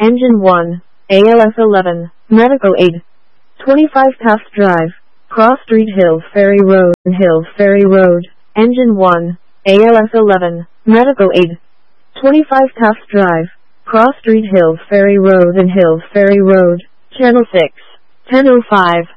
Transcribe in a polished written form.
Engine 1, ALS 11, Medical Aid. 25 Taft Drive, Cross Street Hills Ferry Road, Engine 1, ALS 11, Medical Aid. 25 Taft Drive, Cross Street Hills Ferry Road, Channel 6, 10:05.